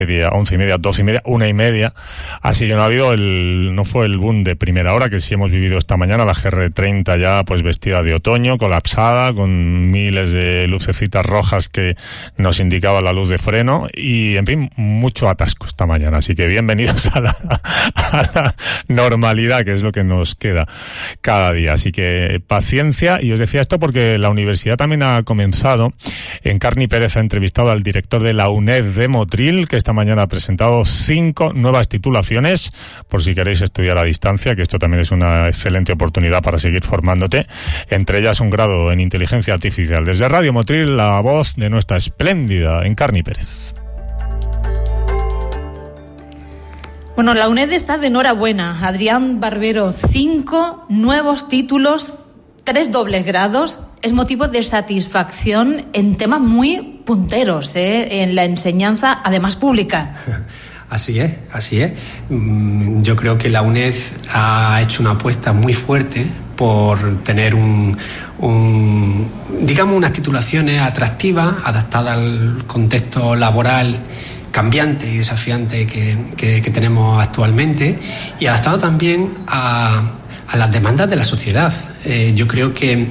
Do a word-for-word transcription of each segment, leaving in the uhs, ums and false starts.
media, once y media, doce y media, una y media, así que no ha habido el, no fue el boom de primera hora que sí hemos vivido esta mañana, la G R treinta ya pues vestida de otoño, colapsada, con miles de lucecitas rojas que nos indicaban la luz de freno y en fin, mucho atasco esta mañana, así que bienvenidos a la, a la normalidad, que es lo que nos queda cada día, así que paciencia. Y os decía esto porque la universidad también ha comenzado. Encarni Pérez ha entrevistado al director de la UNED de Motril, que esta mañana ha presentado cinco nuevas titulaciones, por si queréis estudiar a distancia, que esto también es una excelente oportunidad para seguir formándote, entre ellas un grado en inteligencia artificial. Desde Radio Motril, la voz de nuestra espléndida Encarni Pérez. Bueno, la UNED está de enhorabuena. Adrián Barbero, cinco nuevos títulos, tres dobles grados. Es motivo de satisfacción en temas muy punteros, ¿eh? En la enseñanza, además pública. Así es, así es. Yo creo que la UNED ha hecho una apuesta muy fuerte por tener un, un digamos, unas titulaciones atractivas, adaptadas al contexto laboral cambiante y desafiante que, que, que tenemos actualmente, y adaptado también a, a las demandas de la sociedad. Eh, yo creo que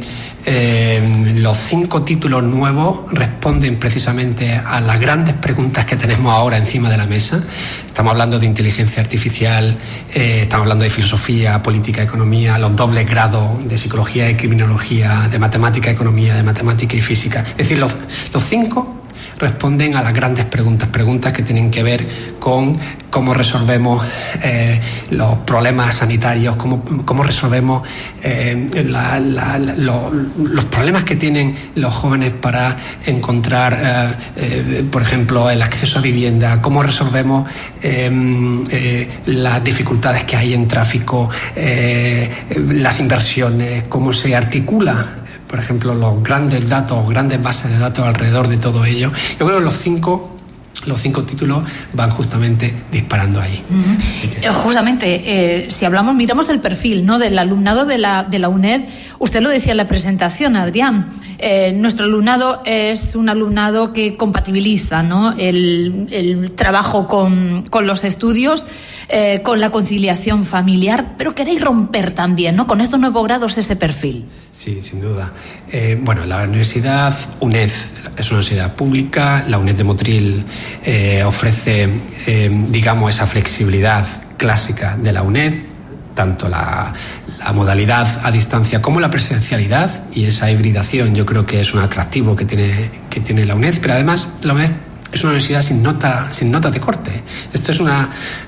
eh, los cinco títulos nuevos responden precisamente a las grandes preguntas que tenemos ahora encima de la mesa. Estamos hablando de inteligencia artificial, eh, estamos hablando de filosofía, política, economía, los dobles grados de psicología y criminología, de matemática, economía, de matemática y física. Es decir, los, los cinco responden a las grandes preguntas, preguntas que tienen que ver con cómo resolvemos eh, los problemas sanitarios, cómo, cómo resolvemos eh, la, la, la, lo, los problemas que tienen los jóvenes para encontrar, eh, eh, por ejemplo, el acceso a vivienda, cómo resolvemos eh, eh, las dificultades que hay en tráfico, eh, las inversiones, cómo se articula, por ejemplo, los grandes datos, grandes bases de datos alrededor de todo ello. Yo creo que los cinco, los cinco títulos van justamente disparando ahí. Uh-huh. Que... Justamente, eh, si hablamos, miramos el perfil, ¿no?, del alumnado de la, de la UNED. Usted lo decía en la presentación, Adrián. Eh, nuestro alumnado es un alumnado que compatibiliza, ¿no?, el, el trabajo con, con los estudios, eh, con la conciliación familiar, pero queréis romper también, ¿no?, con estos nuevos grados ese perfil. Sí, sin duda. Eh, bueno, la Universidad UNED es una universidad pública. La UNED de Motril eh, ofrece, eh, digamos, esa flexibilidad clásica de la UNED, tanto la, la modalidad a distancia como la presencialidad, y esa hibridación yo creo que es un atractivo que tiene, que tiene la UNED, pero además la UNED es una universidad sin nota, sin nota de corte. Esto es, una,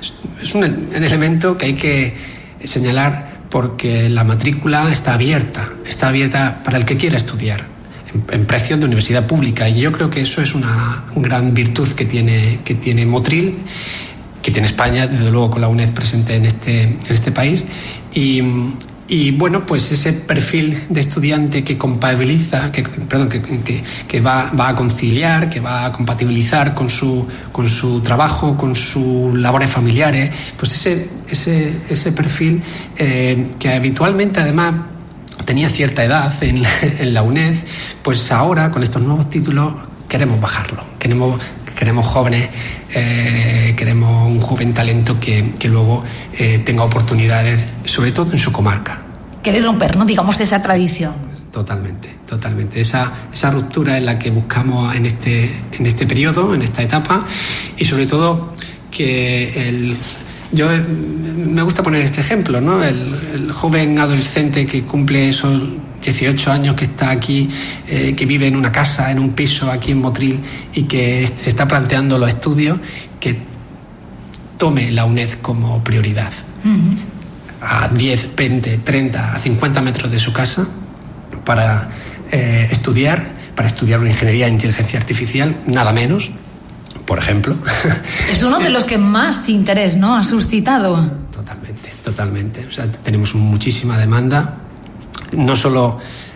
es un, un elemento que hay que señalar, porque la matrícula está abierta, está abierta para el que quiera estudiar, en, en precios de universidad pública, y yo creo que eso es una gran virtud que tiene, que tiene Motril, que tiene España, desde luego con la UNED presente en este, en este país, y, y bueno, pues ese perfil de estudiante que compatibiliza, que, perdón, que, que, que va, va a conciliar, que va a compatibilizar con su, con su trabajo, con sus labores familiares, pues ese, ese, ese perfil eh, que habitualmente además tenía cierta edad en la, en la UNED, pues ahora con estos nuevos títulos queremos bajarlo, queremos Queremos jóvenes, eh, queremos un joven talento que, que luego eh, tenga oportunidades, sobre todo en su comarca. Querer romper, ¿no?, digamos, esa tradición. Totalmente, totalmente. Esa, esa ruptura es la que buscamos en este, en este periodo, en esta etapa, y sobre todo que el... Yo me gusta poner este ejemplo, ¿no? El, el joven adolescente que cumple esos dieciocho años, que está aquí, eh, que vive en una casa, en un piso aquí en Motril, y que se está planteando los estudios, que tome la UNED como prioridad. Uh-huh. A diez, veinte, treinta, a cincuenta metros de su casa, para eh, estudiar, para estudiar una ingeniería en inteligencia artificial, nada menos, por ejemplo. Es uno de los que más interés, ¿no?, ha suscitado. Totalmente, totalmente. O sea, tenemos muchísima demanda, no solo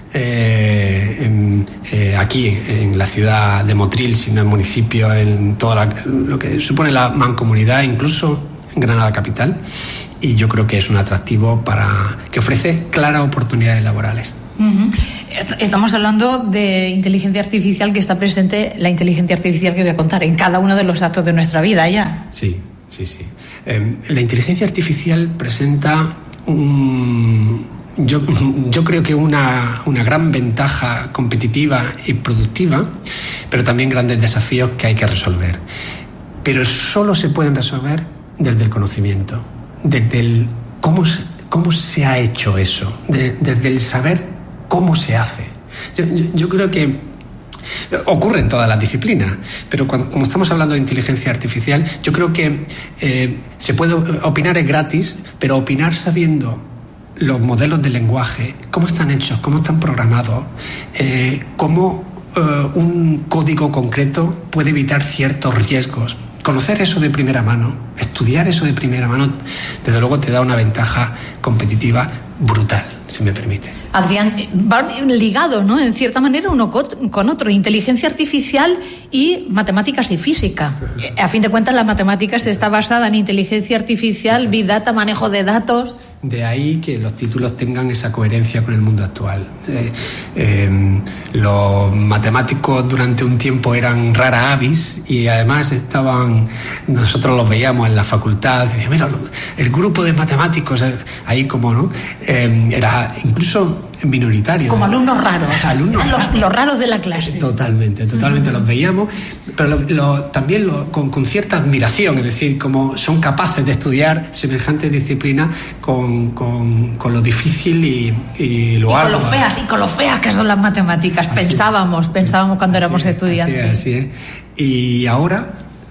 eh, en, eh, aquí en la ciudad de Motril, sino en municipios, en todo lo que supone la mancomunidad, incluso en Granada capital, y yo creo que es un atractivo para que ofrece claras oportunidades laborales. Uh-huh. Estamos hablando de inteligencia artificial que está presente, la inteligencia artificial que voy a contar, en cada uno de los actos de nuestra vida ya. Sí, sí, sí. Eh, la inteligencia artificial presenta un, yo, yo creo que una, una gran ventaja competitiva y productiva, pero también grandes desafíos que hay que resolver. Pero solo se pueden resolver desde el conocimiento, desde el cómo, cómo se ha hecho eso, de, desde el saber cómo se hace. Yo, yo, yo creo que ocurre en todas las disciplinas, pero cuando, como estamos hablando de inteligencia artificial, yo creo que eh, se puede opinar es gratis, pero opinar sabiendo los modelos de lenguaje, cómo están hechos, cómo están programados, eh, cómo eh, un código concreto puede evitar ciertos riesgos. Conocer eso de primera mano, estudiar eso de primera mano, desde luego te da una ventaja competitiva brutal, si me permite. Adrián, va ligado, ¿no?, en cierta manera uno con otro, inteligencia artificial y matemáticas y física. A fin de cuentas, la matemáticas está basada en inteligencia artificial, big data, manejo de datos. De ahí que los títulos tengan esa coherencia con el mundo actual. Eh, eh, los matemáticos durante un tiempo eran rara avis y además estaban, nosotros los veíamos en la facultad, decían, mira, el grupo de matemáticos, ahí como, ¿no? Eh, era incluso minoritario. Como alumnos raros. Alumnos los, raros. los raros de la clase. Totalmente, totalmente. Uh-huh. Los veíamos, pero lo, lo, también lo, con, con cierta admiración, es decir, como son capaces de estudiar semejantes disciplinas con, con, con lo difícil y, y lo y arduo. Con lo feas, y con lo feas que son las matemáticas. Así pensábamos, pensábamos cuando éramos es, estudiantes. Así es, así es. Y ahora,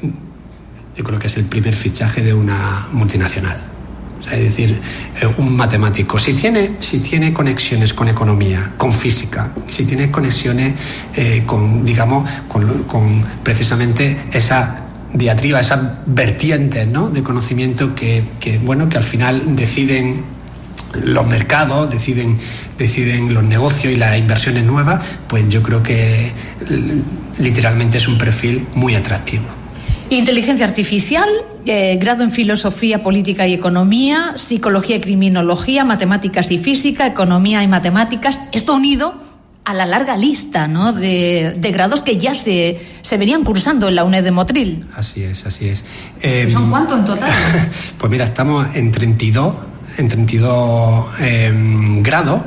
yo creo que es el primer fichaje de una multinacional. Es decir, un matemático, si tiene, si tiene conexiones con economía, con física, si tiene conexiones eh, con, digamos, con, con precisamente esa diatriba, esas vertientes, ¿no?, de conocimiento que, que, bueno, que al final deciden los mercados, deciden, deciden los negocios y las inversiones nuevas, pues yo creo que literalmente es un perfil muy atractivo. Inteligencia artificial, eh, grado en filosofía, política y economía, psicología y criminología, matemáticas y física, economía y matemáticas. Esto unido a la larga lista, ¿no?, de, de grados que ya se, se venían cursando en la UNED de Motril. Así es, así es. Eh, ¿Son cuánto en total? Pues mira, estamos en treinta y dos, en treinta y dos eh, grados,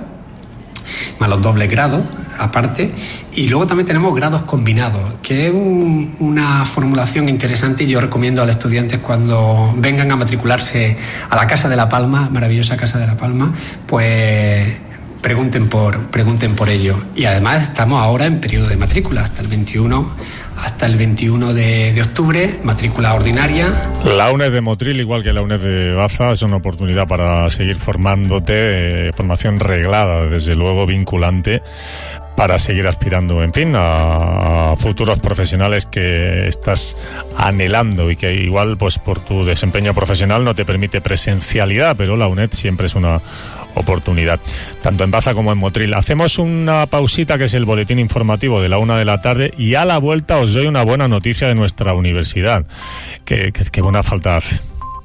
más los dobles grados aparte, y luego también tenemos grados combinados, que es un, una formulación interesante, y yo recomiendo a los estudiantes cuando vengan a matricularse a la Casa de la Palma, maravillosa Casa de la Palma, pues pregunten por, pregunten por ello. Y además estamos ahora en periodo de matrícula hasta el veintiuno, hasta el veintiuno de, de octubre, matrícula ordinaria. La UNED de Motril, igual que la UNED de Baza, es una oportunidad para seguir formándote, eh, formación reglada, desde luego vinculante, para seguir aspirando, en fin, a, a futuros profesionales que estás anhelando y que igual, pues por tu desempeño profesional no te permite presencialidad, pero la UNED siempre es una oportunidad, tanto en Baza como en Motril. Hacemos una pausita, que es el boletín informativo de la una de la tarde, y a la vuelta os doy una buena noticia de nuestra universidad, que, que, que buena falta hace.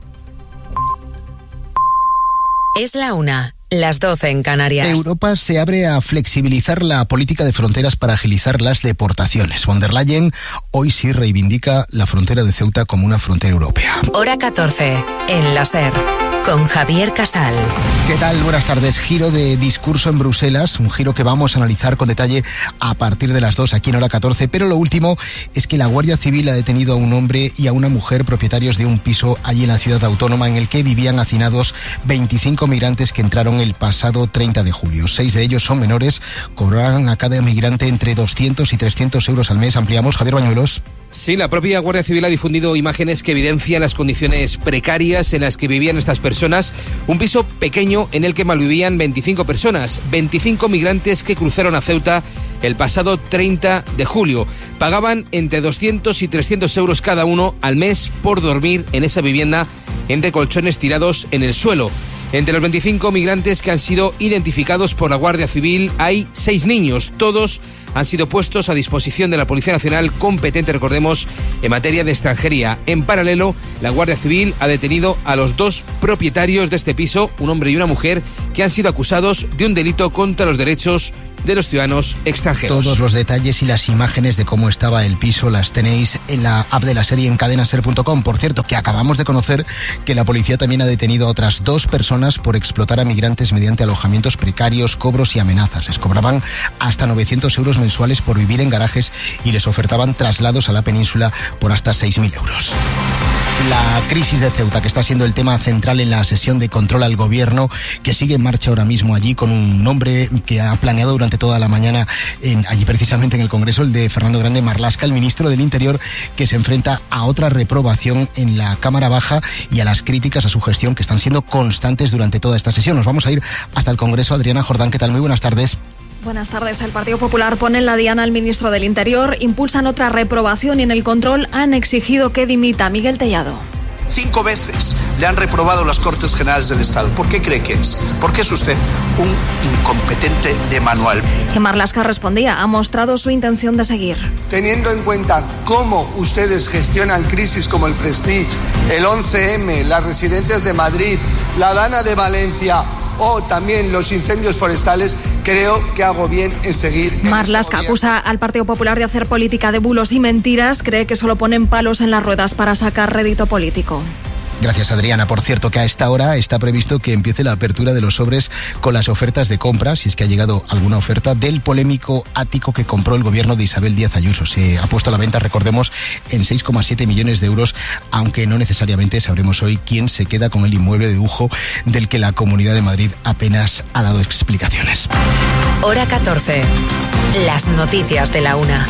Es la una. Las doce en Canarias. Europa se abre a flexibilizar la política de fronteras para agilizar las deportaciones. Von der Leyen hoy sí reivindica la frontera de Ceuta como una frontera europea. Hora catorce, en la SER, con Javier Casal. ¿Qué tal? Buenas tardes. Giro de discurso en Bruselas, un giro que vamos a analizar con detalle a partir de las dos aquí en Hora catorce, pero lo último es que la Guardia Civil ha detenido a un hombre y a una mujer propietarios de un piso allí en la ciudad autónoma en el que vivían hacinados veinticinco migrantes que entraron el pasado treinta de julio. Seis de ellos son menores, cobrarán a cada migrante entre doscientos y trescientos euros al mes. Ampliamos, Javier Bañuelos. Sí, la propia Guardia Civil ha difundido imágenes que evidencian las condiciones precarias en las que vivían estas personas. Un piso pequeño en el que malvivían veinticinco personas, veinticinco migrantes que cruzaron a Ceuta el pasado treinta de julio. Pagaban entre doscientos y trescientos euros cada uno al mes por dormir en esa vivienda entre colchones tirados en el suelo. Entre los veinticinco migrantes que han sido identificados por la Guardia Civil hay seis niños, todos han sido puestos a disposición de la Policía Nacional, competente, recordemos, en materia de extranjería. En paralelo, la Guardia Civil ha detenido a los dos propietarios de este piso, un hombre y una mujer, que han sido acusados de un delito contra los derechos de los ciudadanos extranjeros. Todos los detalles y las imágenes de cómo estaba el piso las tenéis en la app de la serie en cadena ser punto com. Por cierto, que acabamos de conocer que la policía también ha detenido a otras dos personas por explotar a migrantes mediante alojamientos precarios, cobros y amenazas. Les cobraban hasta novecientos euros mensuales por vivir en garajes y les ofertaban traslados a la península por hasta seis mil euros. La crisis de Ceuta, que está siendo el tema central en la sesión de control al gobierno, que sigue en marcha ahora mismo allí con un nombre que ha planeado durante toda la mañana en, allí precisamente en el Congreso, el de Fernando Grande Marlaska, el ministro del Interior, que se enfrenta a otra reprobación en la Cámara Baja y a las críticas a su gestión que están siendo constantes durante toda esta sesión. Nos vamos a ir hasta el Congreso. Adriana Jordán, ¿qué tal? Muy buenas tardes. Buenas tardes. El Partido Popular pone en la diana al ministro del Interior, impulsan otra reprobación y en el control han exigido que dimita. Miguel Tellado. Cinco veces le han reprobado las Cortes Generales del Estado. ¿Por qué cree que es? Porque es usted un incompetente de manual. Y Marlaska respondía, ha mostrado su intención de seguir. Teniendo en cuenta cómo ustedes gestionan crisis como el Prestige, el once eme, las residencias de Madrid, la Dana de Valencia o también los incendios forestales, creo que hago bien en seguir. Marlaska acusa al Partido Popular de hacer política de bulos y mentiras. Cree que solo ponen palos en las ruedas para sacar rédito político. Gracias, Adriana. Por cierto, que a esta hora está previsto que empiece la apertura de los sobres con las ofertas de compra, si es que ha llegado alguna oferta, del polémico ático que compró el gobierno de Isabel Díaz Ayuso. Se ha puesto a la venta, recordemos, en seis coma siete millones de euros, aunque no necesariamente sabremos hoy quién se queda con el inmueble de lujo del que la Comunidad de Madrid apenas ha dado explicaciones. Hora catorce. Las noticias de la una.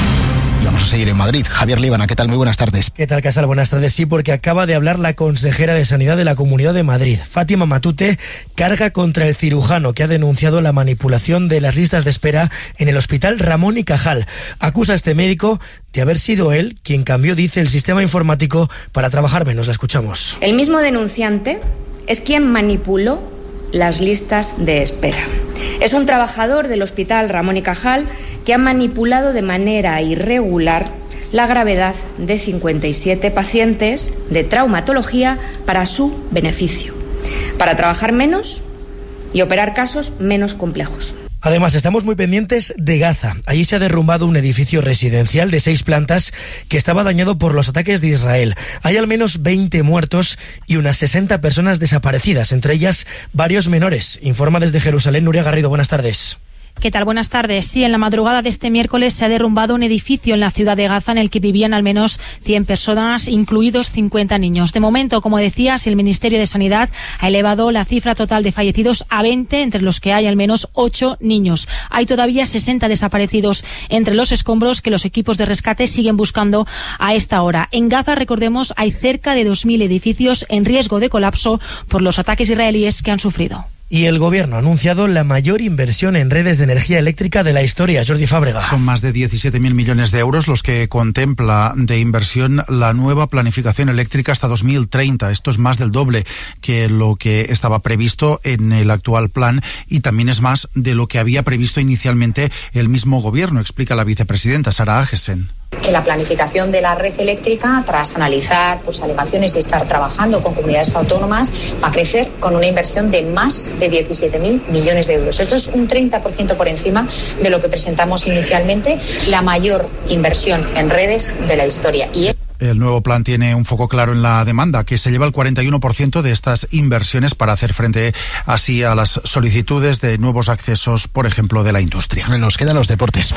Y vamos a seguir en Madrid. Javier Líbana, ¿qué tal? Muy buenas tardes. ¿Qué tal, Casal? Buenas tardes. Sí, porque acaba de hablar la consejera de Sanidad de la Comunidad de Madrid. Fátima Matute carga contra el cirujano que ha denunciado la manipulación de las listas de espera en el Hospital Ramón y Cajal. Acusa a este médico de haber sido él quien cambió, dice, el sistema informático para trabajar menos. La escuchamos. El mismo denunciante es quien manipuló las listas de espera. Es un trabajador del Hospital Ramón y Cajal que ha manipulado de manera irregular la gravedad de cincuenta y siete pacientes de traumatología para su beneficio, para trabajar menos y operar casos menos complejos. Además, estamos muy pendientes de Gaza. Allí se ha derrumbado un edificio residencial de seis plantas que estaba dañado por los ataques de Israel. Hay al menos veinte muertos y unas sesenta personas desaparecidas, entre ellas varios menores. Informa desde Jerusalén Nuria Garrido. Buenas tardes. ¿Qué tal? Buenas tardes. Sí, en la madrugada de este miércoles se ha derrumbado un edificio en la ciudad de Gaza en el que vivían al menos cien personas, incluidos cincuenta niños. De momento, como decías, el Ministerio de Sanidad ha elevado la cifra total de fallecidos a veinte, entre los que hay al menos ocho niños. Hay todavía sesenta desaparecidos entre los escombros que los equipos de rescate siguen buscando a esta hora. En Gaza, recordemos, hay cerca de dos mil edificios en riesgo de colapso por los ataques israelíes que han sufrido. Y el Gobierno ha anunciado la mayor inversión en redes de energía eléctrica de la historia. Jordi Fábrega. Son más de diecisiete mil millones de euros los que contempla de inversión la nueva planificación eléctrica hasta dos mil treinta. Esto es más del doble que lo que estaba previsto en el actual plan y también es más de lo que había previsto inicialmente el mismo Gobierno, explica la vicepresidenta Sara Agesen. Que la planificación de la red eléctrica, tras analizar pues, alegaciones y estar trabajando con comunidades autónomas, va a crecer con una inversión de más de diecisiete mil millones de euros. Esto es un treinta por ciento por encima de lo que presentamos inicialmente, la mayor inversión en redes de la historia. Y El nuevo plan tiene un foco claro en la demanda, que se lleva el cuarenta y uno por ciento de estas inversiones para hacer frente así a las solicitudes de nuevos accesos, por ejemplo, de la industria. Nos quedan los deportes.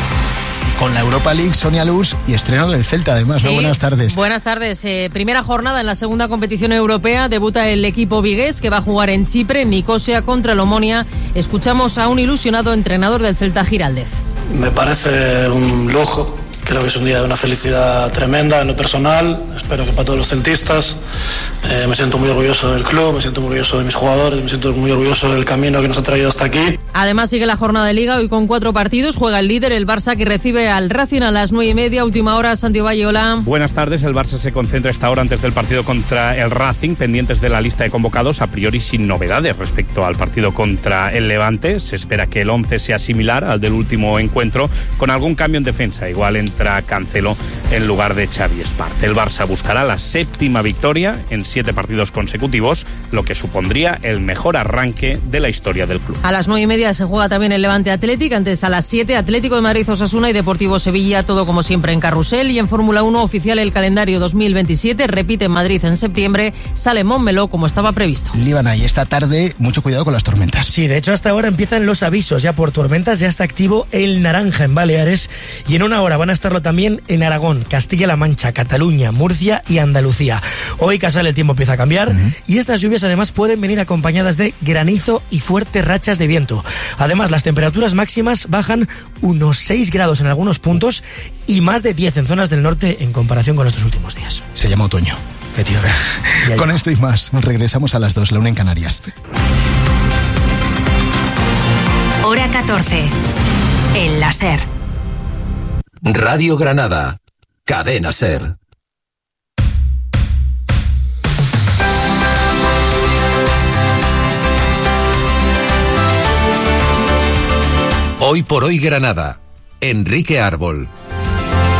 Con la Europa League, Sonia Luz, y estreno del Celta, además. Sí, ¿no? Buenas tardes. Buenas tardes. Eh, primera jornada en la segunda competición europea. Debuta el equipo vigués, que va a jugar en Chipre, en Nicosia, contra el Omonia. Escuchamos a un ilusionado entrenador del Celta, Giraldez. Me parece un lujo. Creo que es un día de una felicidad tremenda en lo personal, espero que para todos los celtistas. Eh, me siento muy orgulloso del club, me siento muy orgulloso de mis jugadores, me siento muy orgulloso del camino que nos ha traído hasta aquí. Además sigue la jornada de Liga, hoy con cuatro partidos. Juega el líder, el Barça, que recibe al Racing a las nueve y media. Última hora, Santiago Valle, hola. Buenas tardes, el Barça se concentra esta hora antes del partido contra el Racing, pendientes de la lista de convocados, a priori sin novedades respecto al partido contra el Levante. Se espera que el once sea similar al del último encuentro, con algún cambio en defensa, igual entre entra Cancelo en lugar de Xavi Espart. El Barça buscará la séptima victoria en siete partidos consecutivos, lo que supondría el mejor arranque de la historia del club. A las nueve y media se juega también el Levante Athletic, antes a las siete Atlético de Madrid Osasuna y Deportivo Sevilla, todo como siempre en carrusel. Y en Fórmula uno oficial el calendario dos mil veintisiete, repite en Madrid en septiembre, sale Montmeló como estaba previsto. Líbana, y esta tarde mucho cuidado con las tormentas. Sí, de hecho hasta ahora empiezan los avisos ya por tormentas, ya está activo el naranja en Baleares y en una hora van a estarlo también en Aragón, Castilla-La Mancha, Cataluña, Murcia y Andalucía. Hoy Casal el tiempo empieza a cambiar uh-huh. y estas lluvias además pueden venir acompañadas de granizo y fuertes rachas de viento. Además las temperaturas máximas bajan unos seis grados en algunos puntos y más de diez en zonas del norte en comparación con estos últimos días. Se llama otoño. Con esto y más, regresamos a las dos, la una en Canarias. Hora catorce, en la SER. Radio Granada, Cadena SER. Hoy por hoy Granada, Enrique Árbol.